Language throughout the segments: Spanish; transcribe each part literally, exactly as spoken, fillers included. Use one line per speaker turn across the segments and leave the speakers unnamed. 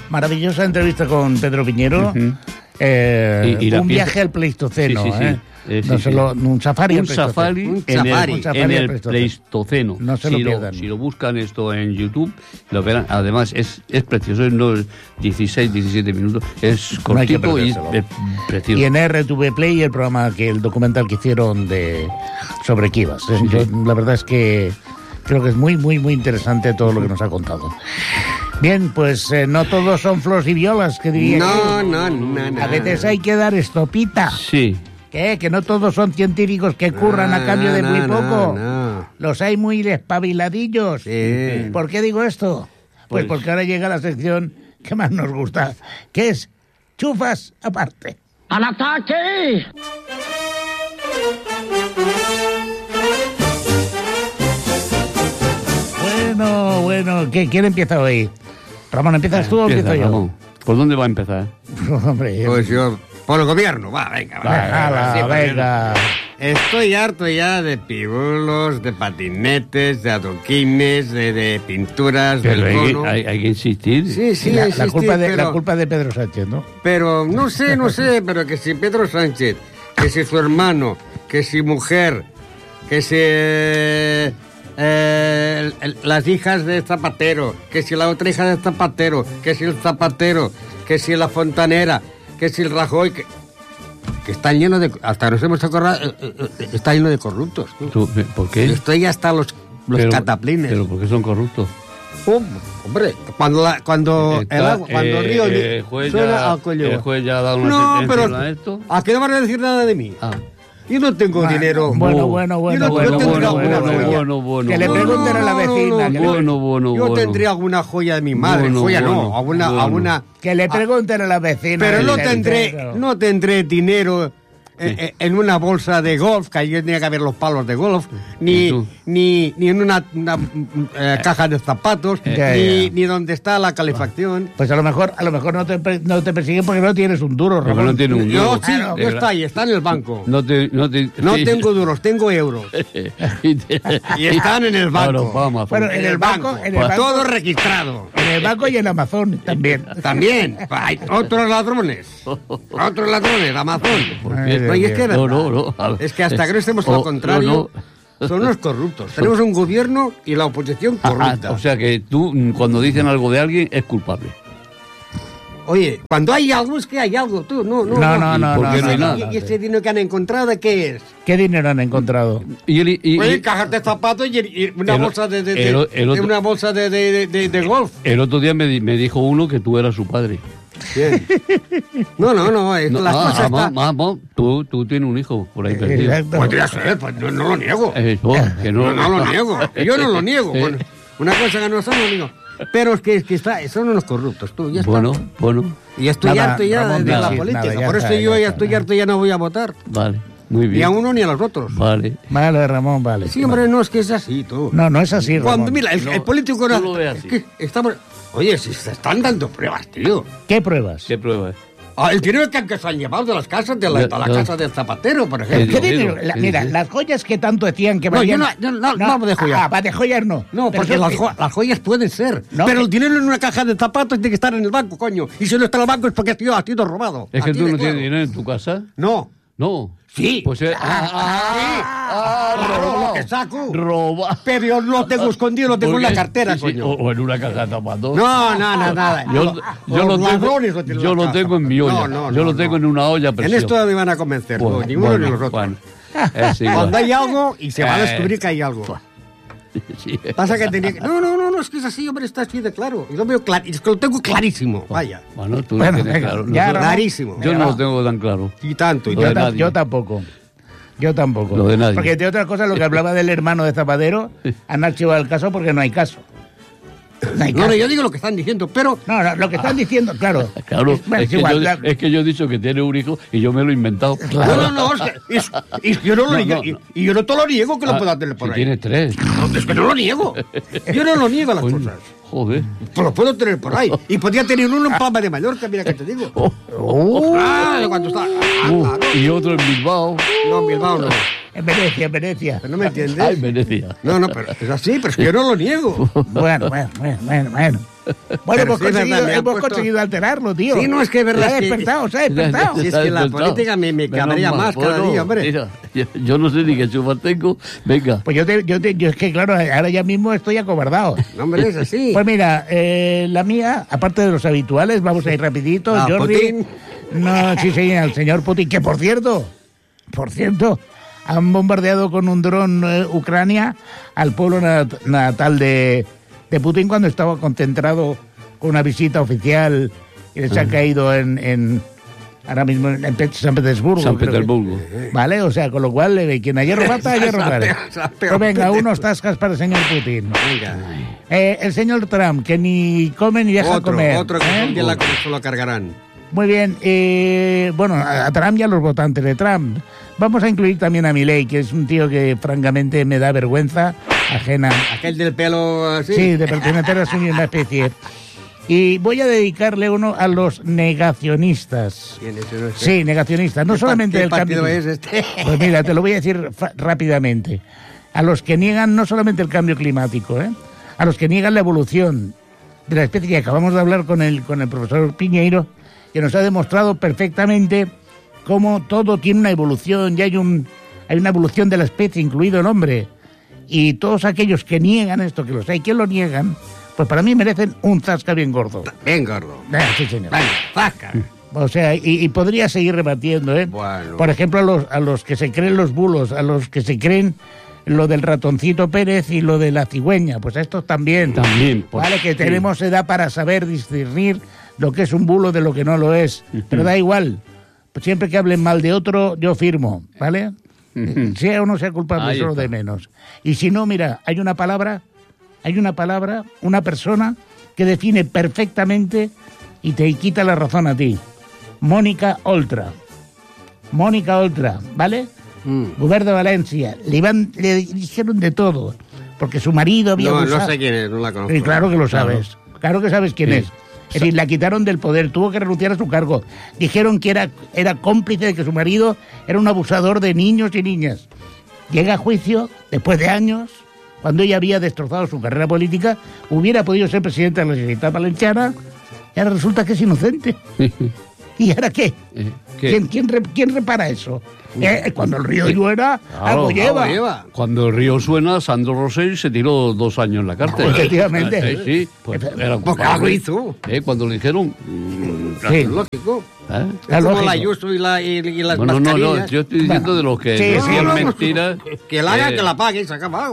Maravillosa entrevista con Pedro Piñero. Uh-huh. Eh, y, y un pieza... viaje al Pleistoceno, sí, sí, sí. ¿eh?
Eh, sí,
no
sí.
se lo, un safari,
un safari,
un
en
safari,
el,
un safari
en el Pleistoceno.
No se
si
lo pierdan.
Lo, si lo buscan esto en YouTube, lo verán. Además, es, es precioso, no es dieciséis, diecisiete minutos, es cortito no y es precioso.
Y en R T V Play, el programa, que el documental que hicieron de sobre Kivas. Sí, Yo, sí. La verdad es que creo que es muy, muy, muy interesante todo lo que nos ha contado. Bien, pues eh, no todos son flores y violas, que diría.
No, no, no, no.
A veces hay que dar estopita.
Sí.
¿Qué? Que no todos son científicos que curran no, a cambio de no, muy poco.
No, no.
Los hay muy espabiladillos.
Sí.
¿Por qué digo esto? Pues, pues porque ahora llega la sección que más nos gusta, que es Chufas Aparte.
¡Al ataque!
Bueno, bueno, ¿qué, ¿quién empieza hoy? Ramón, ¿empiezas tú o empiezo yo?
Ramón. ¿Por dónde va a empezar?
Hombre,
pues yo, por el gobierno, va, venga, va.
Bájala,
sí,
venga.
Estoy harto ya de pibulos, de patinetes, de adoquines, de, de pinturas,
pero
del
hay,
cono.
Hay, hay que insistir.
Sí, sí,
la,
insistir,
la, culpa de,
pero,
la culpa de Pedro Sánchez, ¿no?
Pero no sé, no sé, pero que si Pedro Sánchez, que si su hermano, que si mujer, que si eh, eh, las hijas de Zapatero, que si la otra hija de Zapatero, que si el Zapatero, que si la Fontanera, que si el Rajoy, que, que están llenos de... Hasta nos hemos acordado, eh, eh, está lleno de corruptos.
¿Tú? ¿Por qué?
Estoy hasta los, los
pero,
cataplines.
¿Pero por qué son corruptos?
Oh, hombre, cuando la, cuando
Está,
el agua, cuando
eh,
el río
eh, juez
suena
ya,
a coño.
El juez ya ha dado una
no,
sentencia
pero,
a esto.
¿A qué no van a decir nada de mí?
Ah.
Yo no tengo
bueno,
dinero.
Bueno, bueno, bueno,
no,
bueno,
bueno,
bueno,
bueno,
bueno,
bueno, bueno.
Que le pregunten a la vecina.
No, no, bueno, bueno,
Yo
bueno.
tendría alguna joya de mi madre,
bueno,
joya
bueno,
no, alguna,
bueno.
alguna.
Que le pregunten a la vecina.
Pero no tendré, no tendré dinero. Eh, en una bolsa de golf, que ahí tenía que haber los palos de golf, ni ni, ni en una, una eh, caja de zapatos,
ya,
ni,
ya.
ni donde está la calefacción.
Pues a lo mejor a lo mejor no te, no te persiguen porque no tienes un duro, Ramón.
No tiene un duro.
No, sí, no está ahí, está en el banco.
No, te, no, te,
no
sí.
tengo duros, tengo euros.
y, te,
y están en el banco.
Claro, vamos,
bueno, en el banco, en el banco,
todo registrado.
En el banco y en Amazon también.
También. Hay otros ladrones. Otros ladrones, Amazon.
Ay,
no, y es que
no, no, no.
Es que hasta que no estemos
oh,
lo contrario,
no, no.
son los corruptos. Tenemos un gobierno y la oposición corrupta.
Ah, o sea que tú, cuando dicen algo de alguien, es culpable.
Oye, cuando hay algo es que hay algo, tú, no, no.
No, no, no.
¿Por
no,
qué
no,
no hay
no,
nada?
¿Y, y ese dinero que han encontrado, qué es?
¿Qué dinero han encontrado?
Y, el, y,
Oye,
y
cajas de zapatos y, y una
el,
bolsa de, de, de,
el, el otro,
de una bolsa de, de, de, de golf.
El otro día me, me dijo uno que tú eras su padre.
Bien. No, no, no, es,
no
las
ah,
cosas
mamá,
está...
mamá, tú, tú tienes un hijo por ahí perdido.
Exacto.
Podría ser, pues no, no lo niego.
Eso, que no,
No, no lo niego. Yo no lo niego.
Eh.
Bueno, una cosa que no son, no lo niego. Pero es que, es que está, son unos corruptos, tú, ya está.
Bueno, bueno.
Y estoy
Nada,
harto ya
Ramón,
de, de
nada,
la política.
nada, ya
Por eso
está,
yo
ya
ya
está.
estoy harto, ya no voy a votar.
Vale, muy bien.
Ni a uno ni a los otros.
Vale.
Vale, Ramón, vale.
Sí, hombre, no, es que es así, tú.
No, no es así, Ramón.
Cuando, mira, el,
No,
el político...
no
no,
lo veas
es
así.
que estamos... Oye, si se están dando pruebas, tío.
¿Qué pruebas?
¿Qué prueba es?
Ah, el dinero que, que se han llevado de las casas, de la,
Ya,
de la
ya.
casa del Zapatero, por ejemplo.
¿Qué
Sí,
dinero?
sí,
La-
sí,
mira,
sí.
las joyas que tanto decían que
No, yo
valían...
no, yo no, no, no de joyas.
Ah, va, de joyas no.
No,
Pero
porque
eso-
las, jo- las joyas pueden ser.
No,
pero
que-
el dinero en una caja de zapatos tiene que estar en el banco, coño. Y si no está en el banco es porque ha sido, ha sido robado.
¿Es que
Así
tú
de
no
claro.
tienes dinero en tu casa?
No.
No.
Sí.
Pues eh,
Ah,
ah,
sí. Claro,
robado.
lo que saco.
Roba.
Pero yo lo tengo escondido, lo tengo en la
Porque-
cartera,
sí, sí,
coño.
O, o en una caja de zapatos.
No, no, no, nada.
Yo,
Los-
yo
los
lo tengo,
ladrones lo tienen
yo
en la
lo
casa.
tengo en mi olla.
No, no,
yo
no,
lo tengo
no.
en una olla a
En
presión.
esto me van a convencer,
Bueno,
no, ninguno
bueno,
ni los otros.
bueno. Es igual.
Cuando hay algo y se va a
Eh.
descubrir que hay algo.
Sí.
Pasa que tenía que... No, no, no, no, es que es así, hombre, está así de claro. Yo lo veo clar... Es que lo tengo clarísimo, vaya.
Bueno, tú
Bueno,
lo tienes
venga,
claro.
ya,
Nosotros-
Clarísimo.
Yo
Venga,
no
va.
lo tengo tan claro.
Y tanto, y
Lo
Yo,
de
tanto.
ta-
nadie.
yo tampoco. Yo tampoco.
Lo de nadie.
Porque de otra cosa, lo que hablaba del hermano de Zapatero, han archivado el caso porque no hay caso. No hay
No,
caso.
no, yo digo lo que están diciendo, pero...
No, no, lo que están diciendo, claro.
Claro,
Es- bueno,
es,
es
que
igual,
yo,
claro.
es que yo he dicho que tiene un hijo y yo me lo he inventado.
No, no, no, es que... es- es- yo no lo
No,
niego,
no, no.
Y, y yo no te lo niego que lo
Ah,
pueda tener por
si
ahí.
tiene tres.
No, es que no lo niego. Yo no lo niego las
Coño,
cosas.
Joder.
Pues lo puedo tener por ahí. Y podría tener uno en Palma de Mallorca, mira que te digo.
Oh,
Ah, de cuando está... Ah,
uh,
claro.
y otro en Bilbao.
No, en Bilbao no.
En Venecia, en Venecia.
Pero no me entiendes.
Ay, Venecia.
No, no, pero es así, pero es que yo no lo niego.
Bueno, bueno, bueno, bueno, bueno. Bueno,
Pero
hemos,
sí, verdad,
conseguido,
me han
hemos
puesto-
conseguido alterarlo, tío.
Sí, no, es que es verdad
Se ha
que-
despertado, se ha despertado.
Si es que la política me, me
Menos
cabrea
mal.
más cada
Bueno,
día, hombre.
Mira, yo, yo no sé ni qué chufar tengo. Venga.
Pues yo, te, yo, te, yo es que, claro, ahora ya mismo estoy acobardado.
No, hombre, es así.
Pues mira, eh, la mía, aparte de los habituales, vamos a ir rapidito.
Ah,
Jordi,
Putin.
no, sí, sí, al señor Putin, que por cierto, por cierto, han bombardeado con un dron eh, Ucrania al pueblo nat- natal de, de Putin cuando estaba concentrado con una visita oficial y les ha caído en, en ahora mismo en Pe- San Petersburgo.
San
creo que-
Petersburgo.
Vale, o sea, con lo cual, eh, quien ayer robata, ayer robaré.
Se ha pegado
Pues venga,
pendejo.
unos tascas para el señor Putin.
Venga.
Eh, el señor Trump, que ni come ni deja
Otro,
comer.
otro que
¿eh?
también la, se lo cargarán.
Muy bien. eh, bueno, a a Trump y a los votantes de Trump. Vamos a incluir también a Milei, que es un tío que francamente me da vergüenza ajena.
Aquel del pelo así.
Sí, de pertenecer a su misma especie. Y voy a dedicarle uno a los negacionistas.
¿Quién es ese?
Sí, negacionistas. No
¿Qué
solamente
par-
del
¿Qué partido
cambio.
es este?
Pues mira, te lo voy a decir fa- rápidamente. A los que niegan no solamente el cambio climático, ¿eh? A los que niegan la evolución de la especie, que acabamos de hablar con el, con el profesor Piñeiro, que nos ha demostrado perfectamente cómo todo tiene una evolución y hay, un, hay una evolución de la especie, incluido el hombre. Y todos aquellos que niegan esto, que los hay que lo niegan, pues para mí merecen un zasca bien gordo.
Ven, gordo.
Ah, sí, señor.
Venga, faca.
O sea, y, y podría seguir rebatiendo, ¿eh?
Bueno.
Por ejemplo, a los, a los que se creen los bulos, a los que se creen lo del ratoncito Pérez y lo de la cigüeña, pues a estos también.
También. pues,
Vale, que
sí.
tenemos edad para saber discernir lo que es un bulo de lo que no lo es. Pero da igual. Pues siempre que hablen mal de otro, yo firmo, ¿vale? Sea o no sea culpable,
Ahí
eso es lo
está.
de menos. Y si no, mira, hay una palabra, hay una palabra, una persona que define perfectamente y te quita la razón a ti. Mónica Oltra. Mónica Oltra, ¿vale?
Mm.
Gobierno de Valencia. Le, iban, le dijeron de todo. Porque su marido había
No, no
abusado.
sé quién es, no la conozco.
Sí, claro que lo sabes. Claro que sabes quién
Sí.
es. Es decir, la quitaron del poder, tuvo que renunciar a su cargo. Dijeron que era, era cómplice de que su marido era un abusador de niños y niñas. Llega a juicio, después de años, cuando ella había destrozado su carrera política, hubiera podido ser presidenta de la Generalitat Valenciana, y ahora resulta que es inocente. ¿Y ahora qué?
Eh, ¿qué?
¿Quién, quién, re- quién repara eso? Eh, cuando el río lluera, algo lleva.
Algo lleva.
Cuando el río suena, Sandro Rosell se tiró dos años en la cárcel.
Efectivamente.
Eh, sí, pues era
Porque algo hizo.
Eh, cuando le dijeron. mm,
Sí.
Es lógico.
¿eh?
Es
Es como
lógico.
la Ayuso y, la, y, y las
Bueno, no, no,
mascarillas.
yo estoy diciendo
Bueno,
de los que
sí,
decían
sí, no, no,
mentiras.
Que la haga,
eh,
que la pague y se acaba.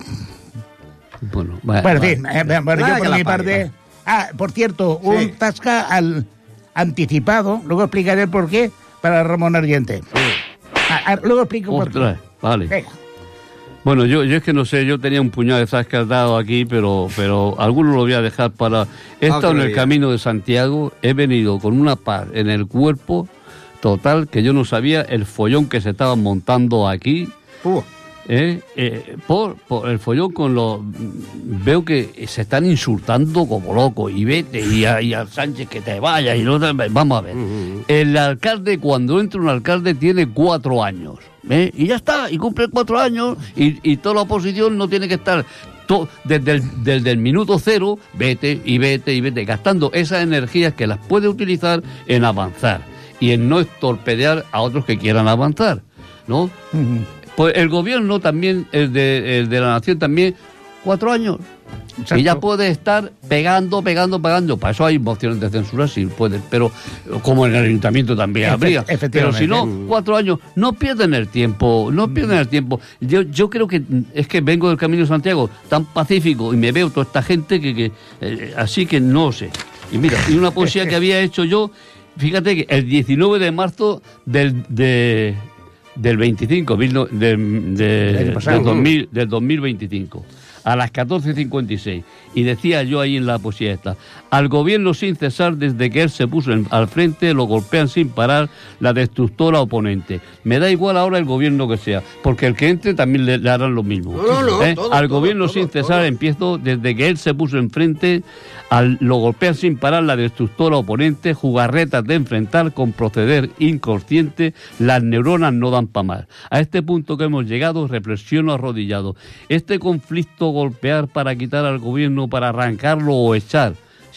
Bueno, va-
Bueno,
va.
en fin, eh, bueno,
Nada
yo
que
por
la
mi
pague,
parte... Ah, por cierto, un
Sí.
tasca al anticipado, luego explicaré el porqué, para Ramón Argente. Ah, ah, luego explico por qué.
Ostras, vale.
Venga.
Bueno, yo, yo es que no sé, yo tenía un puñado de zascas dado aquí, pero, pero algunos lo voy a dejar para... He estado
Otro
en el
día.
camino de Santiago, he venido con una paz en el cuerpo total que yo no sabía el follón que se estaban montando aquí.
Puh.
¿eh? Eh, por, por el follón con los... Veo que se están insultando como locos, y vete, y, a- y al Sánchez que te vaya, y no te- vamos a ver. El alcalde, cuando entra un alcalde, tiene cuatro años, ¿eh? Y ya está, y cumple cuatro años, y, y toda la oposición no tiene que estar to- desde, el, desde el minuto cero, vete, y vete, y vete, gastando esas energías que las puede utilizar en avanzar, y en no torpedear a otros que quieran avanzar, ¿no?
Ujú.
Pues el gobierno también, el de, el de la nación también, cuatro años.
Exacto.
Y ya puede estar pegando, pegando, pegando. Para eso hay mociones de censura, sí pueden, pero como en el ayuntamiento también
Efe-
habría. Pero
efectivamente.
si no, cuatro años, no pierden el tiempo, no pierden el tiempo. Yo, yo creo que es que vengo del Camino de Santiago tan pacífico y me veo toda esta gente que, que eh, así que no sé. Y mira, y una poesía que había hecho yo, fíjate que el diecinueve de marzo del, de, del veinticinco, mil no- de- de-
Del año pasado.
del, dos mil, del dos mil veinticinco, a las catorce cincuenta y seis. Y decía yo ahí en la poesía esta: al gobierno sin cesar, desde que él se puso en- al frente, lo golpean sin parar la destructora oponente. Me da igual ahora el gobierno que sea, porque el que entre también le, le harán lo mismo.
No, no, no,
¿Eh?
todo,
al
todo,
gobierno
todo,
sin
todo.
cesar empiezo desde que él se puso enfrente, al, lo golpean sin parar la destructora oponente, jugarretas de enfrentar con proceder inconsciente, las neuronas no dan pa' más. A este punto que hemos llegado, reflexiono arrodillado. Este conflicto golpear para quitar al gobierno, para arrancarlo o echar,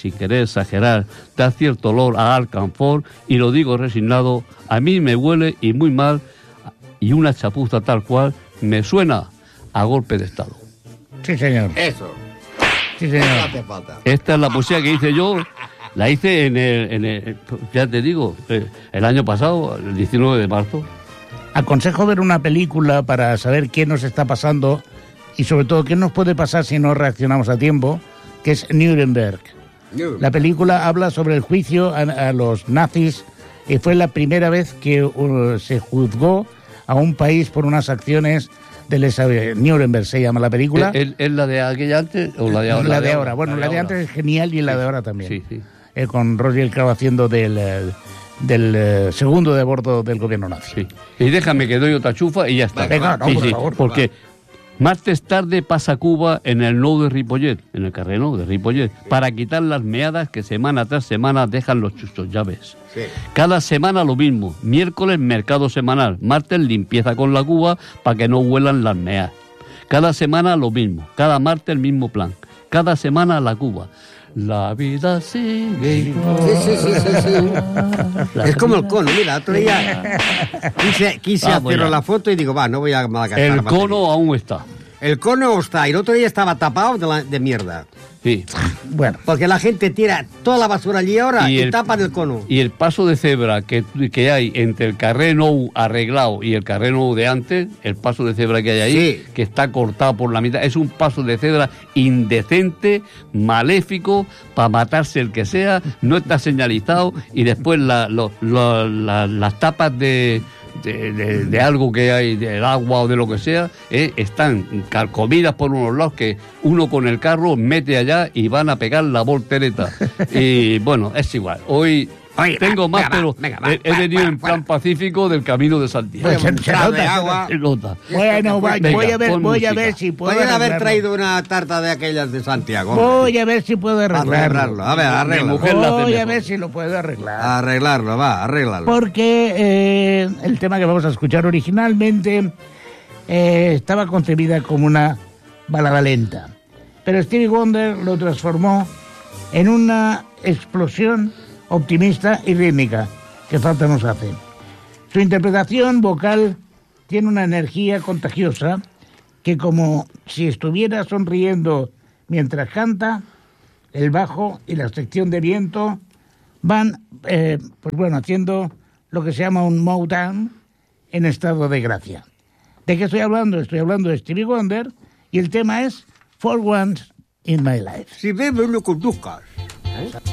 sin querer exagerar, da cierto olor a alcanfor, y lo digo resignado, a mí me huele y muy mal, y una chapuza tal cual me suena a golpe de Estado.
Sí, señor.
Eso.
Sí, señor.
No hace falta.
Esta es la poesía que hice yo, la hice en el, en el ya te digo, el año pasado, el diecinueve de marzo.
Aconsejo ver una película para saber qué nos está pasando y sobre todo qué nos puede pasar si no reaccionamos a tiempo, que es Nuremberg. La película habla sobre el juicio a, a los nazis y fue la primera vez que uh, se juzgó a un país por unas acciones de lesa... Nuremberg se llama la película.
¿Es, es la de aquella antes o la de ahora?
La de ahora. Bueno, la de, la de antes es genial y la de ahora también.
Sí, sí.
Eh, con Roger Crowe haciendo del... Eh, del eh, segundo de bordo del gobierno nazi.
Sí. Y déjame que doy otra chufa y ya está.
Venga, no,
sí,
por
sí,
favor.
Porque martes tarde pasa Cuba en el Nou de Ripollet, en el carrer Nou de Ripollet, sí, para quitar las meadas que semana tras semana dejan los chustos llaves. Sí. Cada semana lo mismo. Miércoles mercado semanal, martes limpieza con la cuba para que no huelan las meadas. Cada semana lo mismo, cada martes el mismo plan. Cada semana la cuba. La vida sigue igual.
Sí, sí, sí, sí, sí. Es como el cono, mira, otro día quise, quise
ah,
hacer la foto y digo, va, no voy a malgastar.
El cono aún está.
El cono está, y el otro día estaba tapado de, la, de mierda.
Sí.
Bueno.
Porque la gente tira toda la basura allí ahora y, y el, tapan el cono.
Y el paso de cebra que, que hay entre el carré Nou arreglado y el carré Nou de antes, el paso de cebra que hay ahí, sí, que está cortado por la mitad, es un paso de cebra indecente, maléfico, para matarse el que sea, no está señalizado, y después la, lo, lo, la, las tapas de... De, de, de algo que hay, del agua o de lo que sea, eh, están carcomidas por unos lados que uno con el carro mete allá y van a pegar la voltereta. Y bueno, es igual. Hoy Oye, tengo va, más, venga, pero venga, va, he, he venido va, en plan va. pacífico del Camino de Santiago.
Pues se, se nota, de agua. Se nota. Bueno, va, venga, voy a ver, voy a ver si puedo.
Podrían haber traído una tarta de aquellas de Santiago.
Voy a ver si puedo arreglarlo.
arreglarlo. A ver, arreglarlo.
Voy a ver si lo puedo arreglar.
Arreglarlo, va, arreglarlo.
Porque eh, el tema que vamos a escuchar originalmente eh, estaba concebida como una balada lenta, pero Stevie Wonder lo transformó en una explosión optimista y rítmica, que falta nos hace. Su interpretación vocal tiene una energía contagiosa que, como si estuviera sonriendo mientras canta, el bajo y la sección de viento van, eh, pues bueno, haciendo lo que se llama un Motown en estado de gracia. ¿De qué estoy hablando? Estoy hablando de Stevie Wonder y el tema es For Once in My Life.
Si bebes, no conduzcas. ¿Eh?